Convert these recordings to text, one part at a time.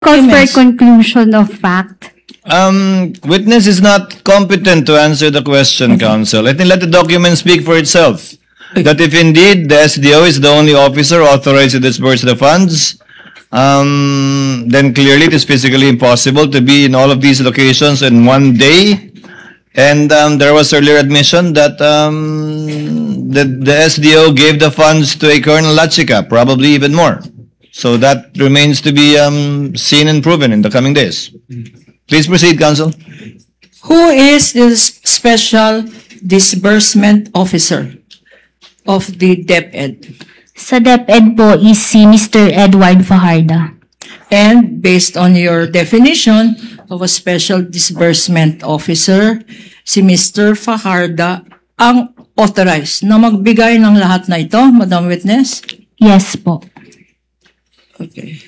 Call for Documents. conclusion of fact. Witness is not competent to answer the question, counsel. Let the document speak for itself. That if indeed the SDO is the only officer authorized to disburse the funds, then clearly it is physically impossible to be in all of these locations in one day. And there was earlier admission that the SDO gave the funds to a Colonel Lachika, probably even more. So that remains to be seen and proven in the coming days. Please proceed, counsel. Who is the special disbursement officer of the DepEd? Sa DepEd po is si Mr. Edward Fajarda. And based on your definition of a special disbursement officer, si Mr. Fajarda ang authorized na magbigay ng lahat na ito, Madam Witness? Yes po. Okay.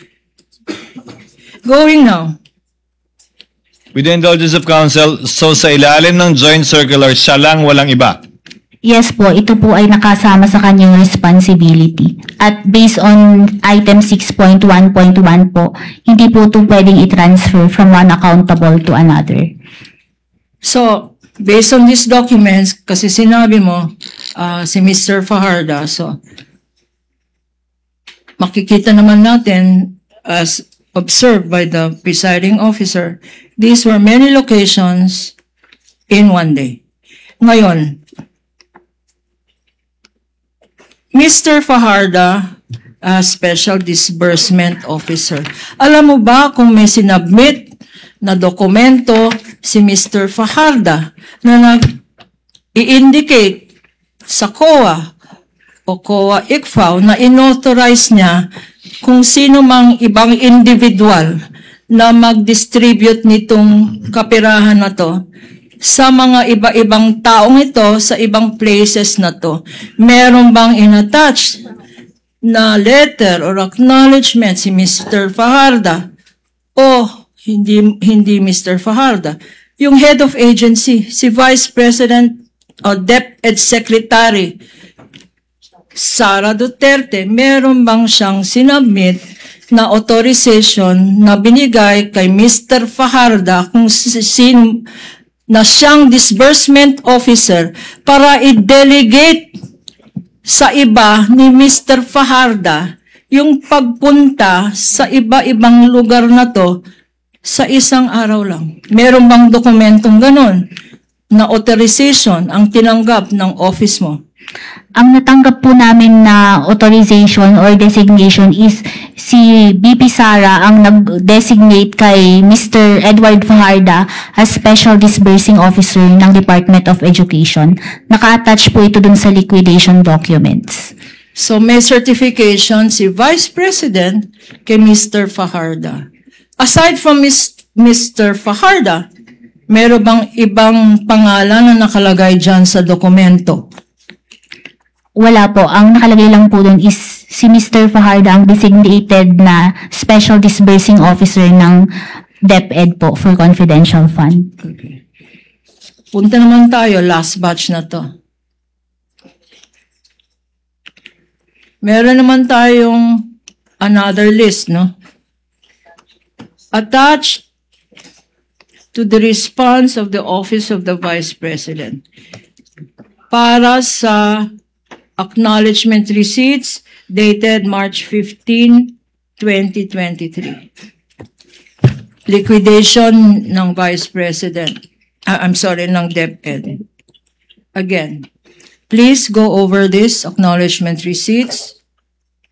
Going now. With the indulgence of counsel, so sa ilalim ng joint circular, siya lang, walang iba. Yes po, ito po ay nakasama sa kanyang responsibility. At based on item 6.1.1 po, hindi po ito pwedeng i-transfer from one accountable to another. So, based on these documents, kasi sinabi mo, si Mr. Fajarda, so, makikita naman natin as observed by the presiding officer, these were many locations in one day. Ngayon, Mr. Fajarda, Special Disbursement Officer, alam mo ba kung may sinubmit na dokumento si Mr. Fajarda na nag-i-indicate sa COA o COA-ICFAO na inauthorize niya kung sino mang ibang individual na mag-distribute nitong kapirahan na to sa mga iba-ibang taong ito sa ibang places na to. Meron bang inattach na letter or acknowledgement si Mr. Fajarda o hindi Mr. Fajarda? Yung head of agency, si Vice President o DepEd Secretary Sara Duterte, meron bang siyang sinubmit na authorization na binigay kay Mr. Fajarda kung sino na siyang disbursement officer para i-delegate sa iba ni Mr. Fajarda yung pagpunta sa iba-ibang lugar na to sa isang araw lang? Meron bang dokumentong ganon na authorization ang tinanggap ng office mo? Ang natanggap po namin na authorization or designation is si BP Sara ang nag-designate kay Mr. Edward Fajarda as Special Disbursing Officer ng Department of Education. Naka-attach po ito dun sa liquidation documents. So may certification si Vice President kay Mr. Fajarda. Aside from Mr. Fajarda, meron bang ibang pangalan na nakalagay dyan sa dokumento? Wala po. Ang nakalagay lang po dun is si Mr. Fajarda ang designated na Special Disbursing Officer ng DepEd po for confidential fund. Okay. Punta naman tayo, last batch na to. Meron naman tayong another list, no? Attached to the response of the Office of the Vice President para sa acknowledgement receipts dated March 15, 2023. Liquidation ng Vice President. Ng DepEd. Again, please go over this acknowledgement receipts